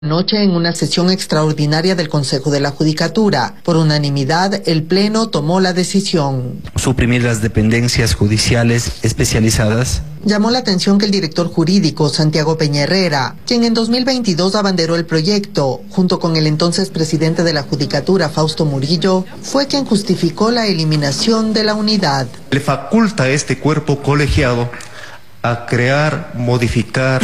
Anoche, en una sesión extraordinaria del Consejo de la Judicatura, por unanimidad, el Pleno tomó la decisión. Suprimir las dependencias judiciales especializadas. Llamó la atención que el director jurídico, Santiago Peña Herrera, quien en 2022 abanderó el proyecto, junto con el entonces presidente de la Judicatura, Fausto Murillo, fue quien justificó la eliminación de la unidad. Le faculta a este cuerpo colegiado a crear, modificar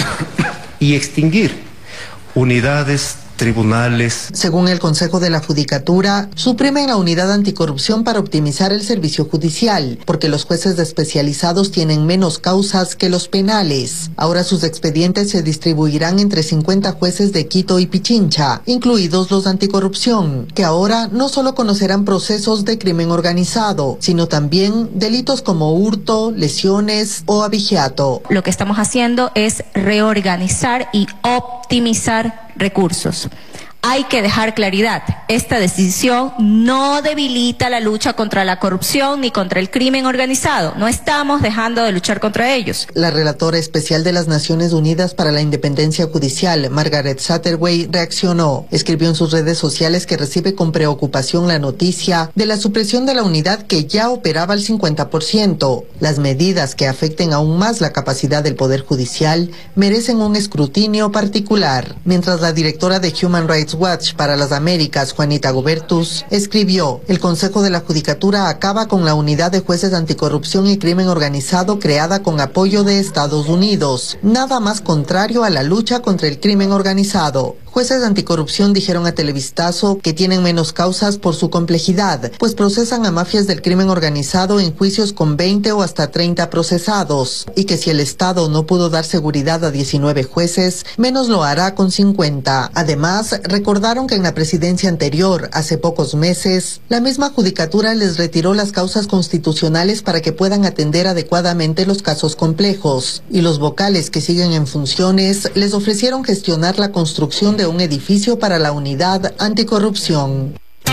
y extinguir unidades, tribunales. Según el Consejo de la Judicatura, suprimen la unidad anticorrupción para optimizar el servicio judicial, porque los jueces especializados tienen menos causas que los penales. Ahora sus expedientes se distribuirán entre 50 jueces de Quito y Pichincha, incluidos los de anticorrupción, que ahora no solo conocerán procesos de crimen organizado, sino también delitos como hurto, lesiones o abigeato. Lo que estamos haciendo es reorganizar y optimizar recursos. Hay que dejar claridad, esta decisión no debilita la lucha contra la corrupción ni contra el crimen organizado. No estamos dejando de luchar contra ellos. La relatora especial de las Naciones Unidas para la Independencia Judicial, Margaret Satterwhite, reaccionó. Escribió en sus redes sociales que recibe con preocupación la noticia de la supresión de la unidad que ya operaba al 50%. Las medidas que afecten aún más la capacidad del Poder Judicial merecen un escrutinio particular. Mientras la directora de Human Rights Watch para las Américas, Juanita Gobertus, escribió: el Consejo de la Judicatura acaba con la unidad de jueces de anticorrupción y crimen organizado creada con apoyo de Estados Unidos. Nada más contrario a la lucha contra el crimen organizado. Jueces de anticorrupción dijeron a Televistazo que tienen menos causas por su complejidad, pues procesan a mafias del crimen organizado en juicios con 20 o hasta 30 procesados, y que si el Estado no pudo dar seguridad a 19 jueces, menos lo hará con 50. Además, recordaron que en la presidencia anterior, hace pocos meses, la misma judicatura les retiró las causas constitucionales para que puedan atender adecuadamente los casos complejos, y los vocales que siguen en funciones les ofrecieron gestionar la construcción de un edificio para la unidad anticorrupción.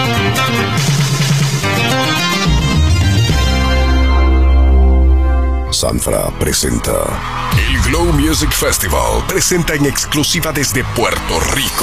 Sanfra presenta el Glow Music Festival. Presenta en exclusiva desde Puerto Rico